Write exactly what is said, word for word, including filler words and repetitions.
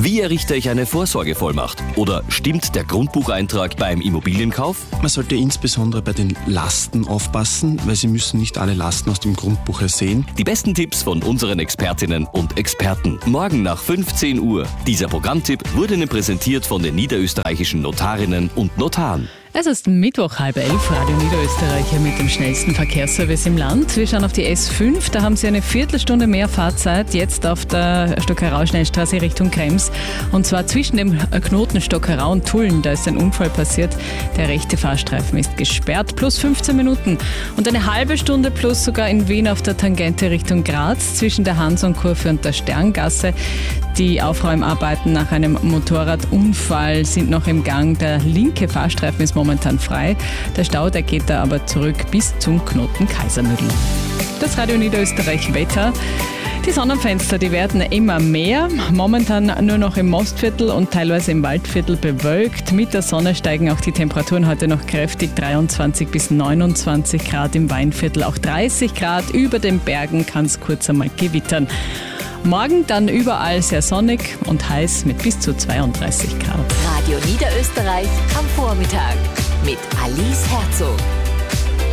Wie errichte ich eine Vorsorgevollmacht? Oder stimmt der Grundbucheintrag beim Immobilienkauf? Man sollte insbesondere bei den Lasten aufpassen, weil Sie müssen nicht alle Lasten aus dem Grundbuch ersehen. Die besten Tipps von unseren Expertinnen und Experten. Morgen nach fünfzehn Uhr. Dieser Programmtipp wurde Ihnen präsentiert von den niederösterreichischen Notarinnen und Notaren. Es ist Mittwoch, halb elf, Radio Niederösterreich hier mit dem schnellsten Verkehrsservice im Land. Wir schauen auf die S fünf, da haben Sie eine Viertelstunde mehr Fahrzeit, jetzt auf der Stockerau-Schnellstraße Richtung Krems. Und zwar zwischen dem Knoten Stockerau und Tulln, da ist ein Unfall passiert. Der rechte Fahrstreifen ist gesperrt, plus fünfzehn Minuten. Und eine halbe Stunde plus sogar in Wien auf der Tangente Richtung Graz, zwischen der Hanson-Kurve und der Sterngasse. Die Aufräumarbeiten nach einem Motorradunfall sind noch im Gang. Der linke Fahrstreifen ist momentan frei. Der Stau, der geht da aber zurück bis zum Knoten Kaisermüdl. Das Radio Niederösterreich Wetter. Die Sonnenfenster, die werden immer mehr. Momentan nur noch im Mostviertel und teilweise im Waldviertel bewölkt. Mit der Sonne steigen auch die Temperaturen heute noch kräftig. dreiundzwanzig bis neunundzwanzig Grad im Weinviertel, auch dreißig Grad. Über den Bergen kann es kurz einmal gewittern. Morgen dann überall sehr sonnig und heiß mit bis zu zweiunddreißig Grad. Radio Niederösterreich am Vormittag mit Alice Herzog.